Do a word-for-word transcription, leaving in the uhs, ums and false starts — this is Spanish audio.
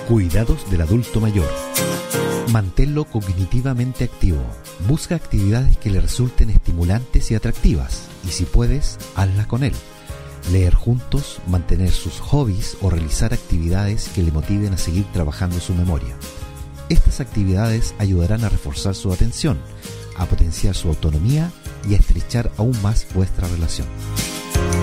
Cuidados del adulto mayor. Manténlo cognitivamente activo. Busca actividades que le resulten estimulantes y atractivas, y si puedes, hazlas con él. Leer juntos, mantener sus hobbies o realizar actividades que le motiven a seguir trabajando su memoria. Estas actividades ayudarán a reforzar su atención, a potenciar su autonomía y a estrechar aún más vuestra relación.